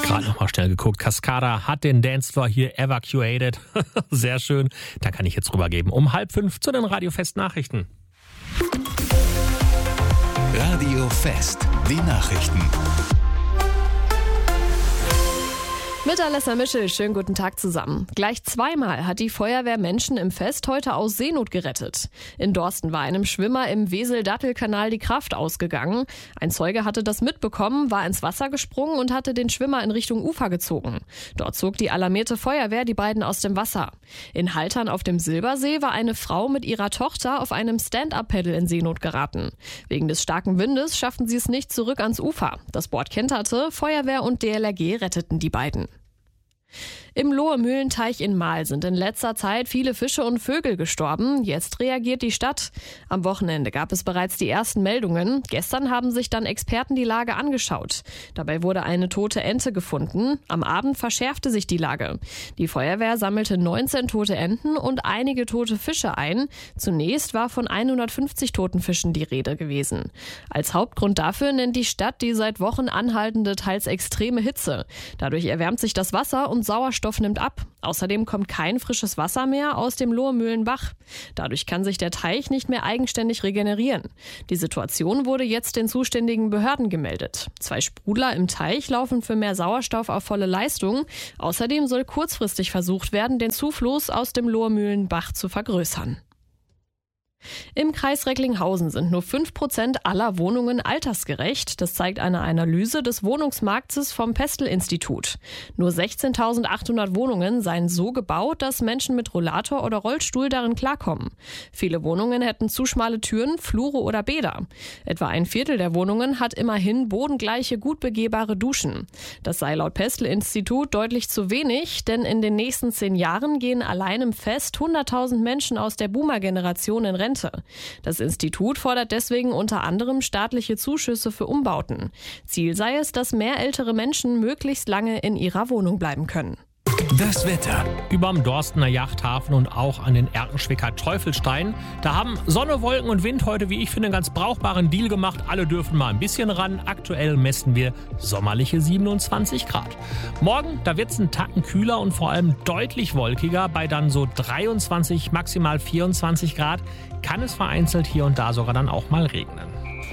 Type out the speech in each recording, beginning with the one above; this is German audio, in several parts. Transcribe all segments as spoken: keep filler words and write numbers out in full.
Gerade noch mal schnell geguckt. Cascada hat den Dancefloor hier evacuated. Sehr schön. Da kann ich jetzt rübergeben. Um halb fünf zu den Radio-Fest-Nachrichten. Radio Fest, die Nachrichten. Mit Alessa Mischel, schönen guten Tag zusammen. Gleich zweimal hat die Feuerwehr Menschen im Fest heute aus Seenot gerettet. In Dorsten war einem Schwimmer im Wesel-Dattel-Kanal die Kraft ausgegangen. Ein Zeuge hatte das mitbekommen, war ins Wasser gesprungen und hatte den Schwimmer in Richtung Ufer gezogen. Dort zog die alarmierte Feuerwehr die beiden aus dem Wasser. In Haltern auf dem Silbersee war eine Frau mit ihrer Tochter auf einem Stand-Up-Paddle in Seenot geraten. Wegen des starken Windes schafften sie es nicht zurück ans Ufer. Das Board kenterte, Feuerwehr und D L R G retteten die beiden. Im Lohe-Mühlenteich in Marl sind in letzter Zeit viele Fische und Vögel gestorben. Jetzt reagiert die Stadt. Am Wochenende gab es bereits die ersten Meldungen. Gestern haben sich dann Experten die Lage angeschaut. Dabei wurde eine tote Ente gefunden. Am Abend verschärfte sich die Lage. Die Feuerwehr sammelte neunzehn tote Enten und einige tote Fische ein. Zunächst war von hundertfünfzig toten Fischen die Rede gewesen. Als Hauptgrund dafür nennt die Stadt die seit Wochen anhaltende, teils extreme Hitze. Dadurch erwärmt sich das Wasser und Sauerstoff nimmt ab. Außerdem kommt kein frisches Wasser mehr aus dem Lohe-Mühlenbach. Dadurch kann sich der Teich nicht mehr eigenständig regenerieren. Die Situation wurde jetzt den zuständigen Behörden gemeldet. Zwei Sprudler im Teich laufen für mehr Sauerstoff auf volle Leistung. Außerdem soll kurzfristig versucht werden, den Zufluss aus dem Lohe-Mühlenbach zu vergrößern. Im Kreis Recklinghausen sind nur fünf Prozent aller Wohnungen altersgerecht. Das zeigt eine Analyse des Wohnungsmarktes vom Pestel-Institut. Nur sechzehntausendachthundert Wohnungen seien so gebaut, dass Menschen mit Rollator oder Rollstuhl darin klarkommen. Viele Wohnungen hätten zu schmale Türen, Flure oder Bäder. Etwa ein Viertel der Wohnungen hat immerhin bodengleiche, gut begehbare Duschen. Das sei laut Pestel-Institut deutlich zu wenig, denn in den nächsten zehn Jahren gehen allein im Fest hunderttausend Menschen aus der Boomer-Generation in Rente. Das Institut fordert deswegen unter anderem staatliche Zuschüsse für Umbauten. Ziel sei es, dass mehr ältere Menschen möglichst lange in ihrer Wohnung bleiben können. Das Wetter. Überm Dorstener Yachthafen und auch an den Erkenschwicker Teufelstein. Da haben Sonne, Wolken und Wind heute, wie ich finde, einen ganz brauchbaren Deal gemacht. Alle dürfen mal ein bisschen ran. Aktuell messen wir sommerliche siebenundzwanzig Grad. Morgen, da wird es einen Tacken kühler und vor allem deutlich wolkiger. Bei dann so dreiundzwanzig, maximal vierundzwanzig Grad kann es vereinzelt hier und da sogar dann auch mal regnen.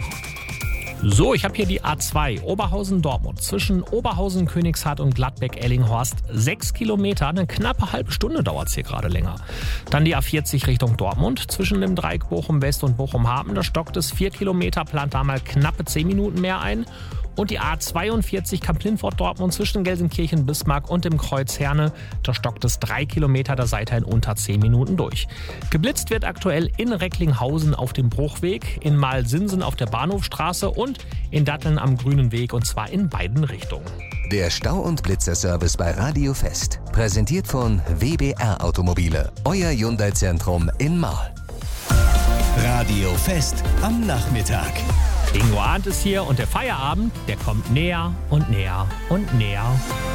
So, ich habe hier die A zwei Oberhausen-Dortmund zwischen Oberhausen, Königshardt und Gladbeck-Ellinghorst. Sechs Kilometer, eine knappe halbe Stunde dauert es hier gerade länger. Dann die A vierzig Richtung Dortmund zwischen dem Dreieck Bochum-West und Bochum-Hafen. Da stockt es vier Kilometer, plant da mal knappe zehn Minuten mehr ein. Und die A zweiundvierzig Kamp-Lindfort-Dortmund zwischen Gelsenkirchen, Bismarck und dem Kreuz Herne. Da stockt es drei Kilometer, da seid ihr in unter zehn Minuten durch. Geblitzt wird aktuell in Recklinghausen auf dem Bruchweg, in Malsinsen auf der Bahnhofstraße und in Datteln am Grünen Weg, und zwar in beiden Richtungen. Der Stau- und Blitzerservice bei Radio Fest. Präsentiert von W B R Automobile. Euer Hyundai-Zentrum in Marl. Radio Fest am Nachmittag. Ingo Arndt ist hier und der Feierabend, der kommt näher und näher und näher.